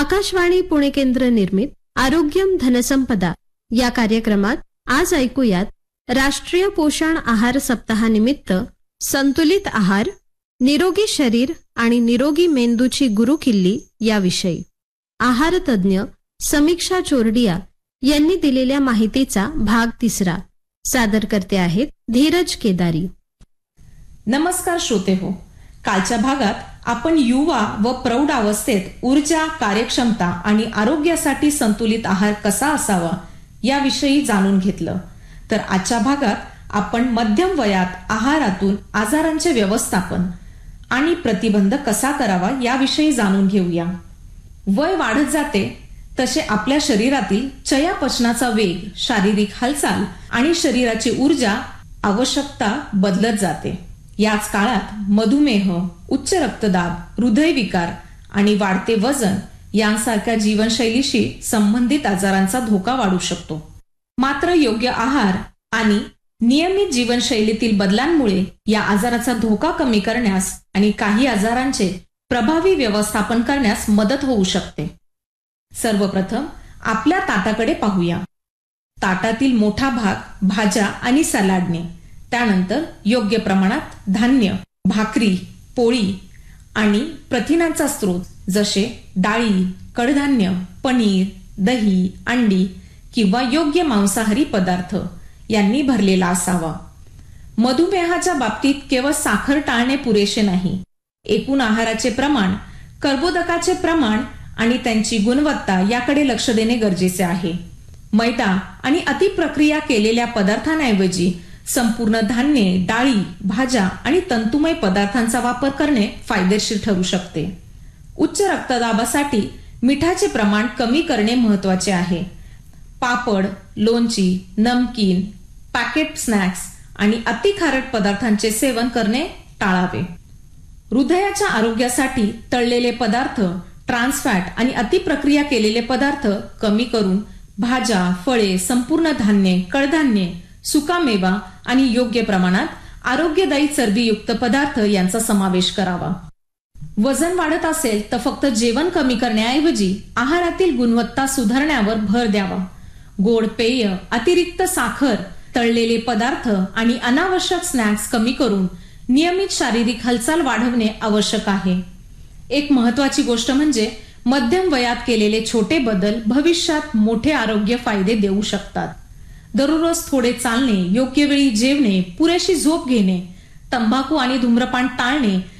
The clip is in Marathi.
आकाशवाणी पुणे केंद्र निर्मित आरोग्यम धनसंपदा या कार्यक्रमात आज ऐकूयात राष्ट्रीय पोषण आहार सप्ताहानिमित्त संतुलित आहार, निरोगी शरीर आणि निरोगी मेंदूची गुरुकिल्ली याविषयी आहार तज्ञ समीक्षा चोरडिया यांनी दिलेल्या माहितीचा भाग 3. सादर करते आहेत धीरज केदारी. नमस्कार श्रोतेहो. कालच्या भागात आपण युवा व प्रौढ अवस्थेत ऊर्जा, कार्यक्षमता आणि आरोग्यासाठी संतुलित आहार कसा असावा याविषयी जाणून घेतलं. तर आजच्या भागात आपण मध्यम वयात आहारातून आजारांचे व्यवस्थापन आणि प्रतिबंध कसा करावा याविषयी जाणून घेऊया. वय वाढत जाते तसे आपल्या शरीरातील चयापचनाचा वेग, शारीरिक हालचाल आणि शरीराची ऊर्जा आवश्यकता बदलत जाते. याच काळात मधुमेह, उच्च रक्तदाब, हृदयविकार आणि वाढते वजन यांसारख्या जीवनशैलीशी संबंधित आजारांचा धोका वाढू शकतो. मात्र योग्य आहार आणि नियमित जीवनशैलीतील बदलांमुळे या आजाराचा धोका कमी करण्यास आणि काही आजारांचे प्रभावी व्यवस्थापन करण्यास मदत होऊ शकते. सर्वप्रथम आपल्या ताटाकडे पाहूया. ताटातील मोठा भाग भाज्या आणि सलाडने, त्यानंतर योग्य प्रमाणात धान्य, भाकरी, पोळी आणि प्रथिनांचा स्रोत जसे डाळी, कडधान्य, पनीर, दही, अंडी किंवा योग्य मांसाहारी पदार्थ यांनी भरलेला असावा. मधुमेहाच्या बाबतीत केवळ साखर टाळणे पुरेसे नाही. एकूण आहाराचे प्रमाण, कर्बोदकाचे प्रमाण आणि त्यांची गुणवत्ता याकडे लक्ष देणे गरजेचे आहे. मैदा आणि अतिप्रक्रिया केलेल्या पदार्थांऐवजी संपूर्ण धान्ये, डाळी, भाज्या आणि तंतुमय पदार्थांचा वापर करणे फायदेशीर ठरू शकते. उच्च रक्तदाबासाठी मिठाचे प्रमाण कमी करणे महत्वाचे आहे. पापड, लोणची, नमकीन, पॅकेट स्नॅक्स आणि अति खारट पदार्थांचे सेवन करणे टाळावे. हृदयाच्या आरोग्यासाठी तळलेले पदार्थ, ट्रान्स फॅट आणि अतिप्रक्रिया केलेले पदार्थ कमी करून भाज्या, फळे, संपूर्ण धान्ये, कडधान्ये, सुकामेवा आणि योग्य प्रमाणात आरोग्यदायी चरबीयुक्त पदार्थ यांचा समावेश करावा. वजन वाढत असेल तर फक्त जेवण कमी करण्याऐवजी आहारातील गुणवत्ता सुधारण्यावर भर द्यावा. गोड पेय, अतिरिक्त साखर, तळलेले पदार्थ आणि अनावश्यक स्नॅक्स कमी करून नियमित शारीरिक हालचाल वाढवणे आवश्यक आहे. एक महत्वाची गोष्ट म्हणजे मध्यम वयात केलेले छोटे बदल भविष्यात मोठे आरोग्य फायदे देऊ शकतात. दररोज थोडे चालणे, योग्य वेळी जेवणे, पुरेशी झोप घेणे, तंबाखू आणि धूम्रपान टाळणे